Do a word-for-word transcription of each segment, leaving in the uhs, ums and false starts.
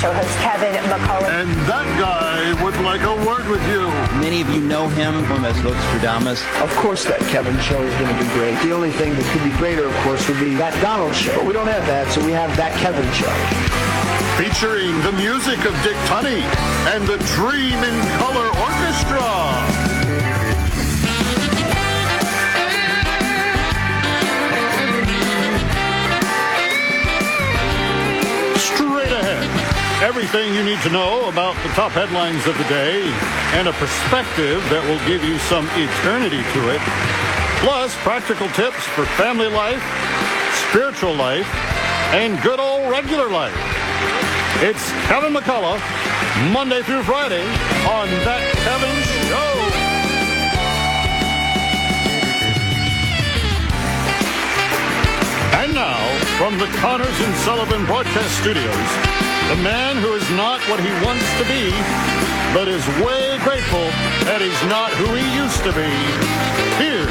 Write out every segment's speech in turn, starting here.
Show host Kevin McCullough. And that guy would like a word with you. Many of you know him from as Nostradamus. Of course that Kevin Show is going to be great. The only thing that could be greater, of course, would be that Donald Show. But we don't have that, so we have that Kevin Show. Featuring the music of Dick Tunney and the Dream in Color Orchestra. Everything you need to know about the top headlines of the day and a perspective that will give you some eternity to it. Plus, practical tips for family life, spiritual life, and good old regular life. It's Kevin McCullough, Monday through Friday on That Kevin Show. And now, from the Connors and Sullivan Broadcast Studios, the man who is not what he wants to be, but is way grateful that he's not who he used to be. Here's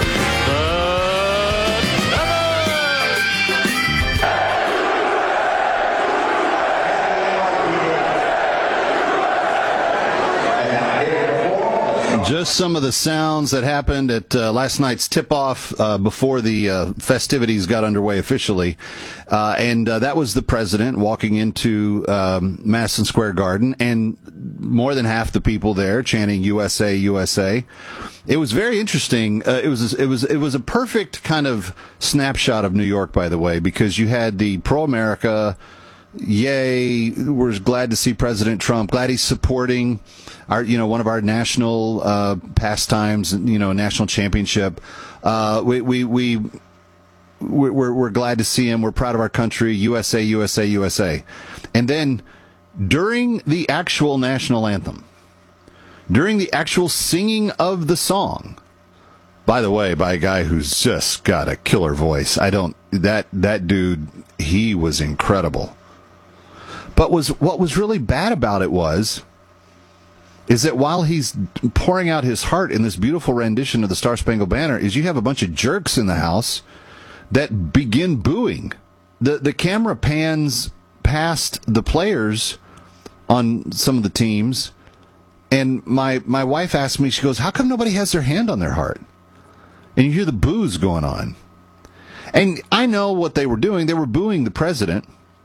Just some of the sounds that happened at uh, last night's tip-off uh, before the uh, festivities got underway officially. Uh, and uh, that was the president walking into um, Madison Square Garden, and more than half the people there chanting U S A, U S A. It was very interesting. Uh, it was it was it was a perfect kind of snapshot of New York, by the way, because you had the pro-America, yay, we're glad to see President Trump, glad he's supporting our, you know, one of our national uh, pastimes, you know, national championship. Uh, we we we we're we're glad to see him. We're proud of our country. U S A, U S A, U S A. And then during the actual national anthem, during the actual singing of the song, by the way, by a guy who's just got a killer voice. I don't that that dude. He was incredible. But was what was really bad about it was. is that while he's pouring out his heart in this beautiful rendition of the Star Spangled Banner, is you have a bunch of jerks in the house that begin booing. The the camera pans past the players on some of the teams, and my, my wife asked me, she goes, how come nobody has their hand on their heart? And you hear the boos going on. And I know what they were doing. They were booing the president.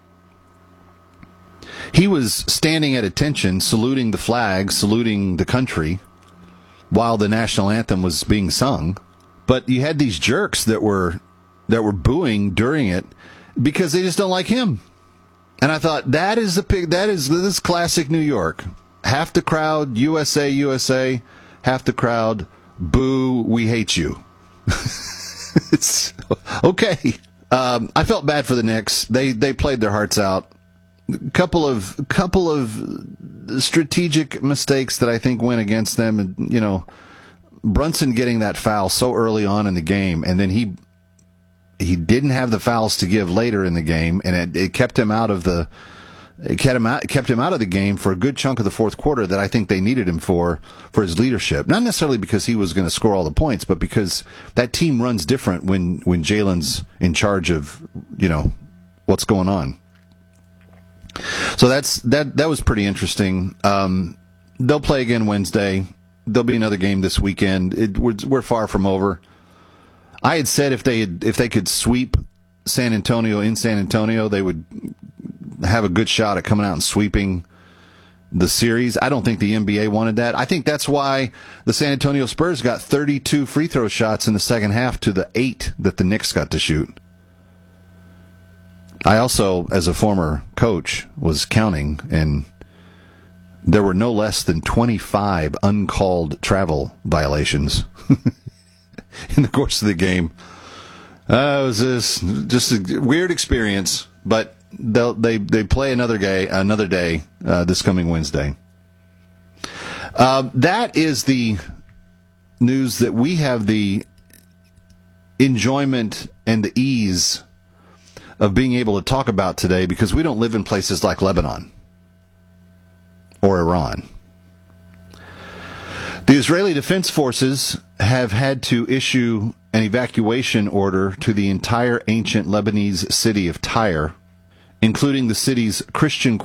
He was standing at attention, saluting the flag, saluting the country, while the national anthem was being sung. But you had these jerks that were that were booing during it because they just don't like him. And I thought, that is the pig. That is this is classic New York. Half the crowd, U S A, U S A. Half the crowd, boo, we hate you. It's okay. Um, I felt bad for the Knicks. They they played their hearts out. Couple of couple of strategic mistakes that I think went against them. And, you know, Brunson getting that foul so early on in the game, and then he he didn't have the fouls to give later in the game, and it, it kept him out of the it kept him out kept him out of the game for a good chunk of the fourth quarter that I think they needed him for for his leadership. Not necessarily because he was going to score all the points, but because that team runs different when when Jalen's in charge of, you know, what's going on. So that's that. That was pretty interesting. Um, they'll play again Wednesday. There'll be another game this weekend. It, we're, we're far from over. I had said if they had, if they could sweep San Antonio in San Antonio, they would have a good shot at coming out and sweeping the series. I don't think the N B A wanted that. I think that's why the San Antonio Spurs got thirty-two free throw shots in the second half to the eight that the Knicks got to shoot. I also, as a former coach, was counting, and there were no less than twenty-five uncalled travel violations in the course of the game. Uh, it was just, just a weird experience, but they'll, they they play another day, another day uh, this coming Wednesday. Uh, that is the news that we have the enjoyment and the ease of being able to talk about today, because we don't live in places like Lebanon or Iran. The Israeli Defense Forces have had to issue an evacuation order to the entire ancient Lebanese city of Tyre, including the city's Christian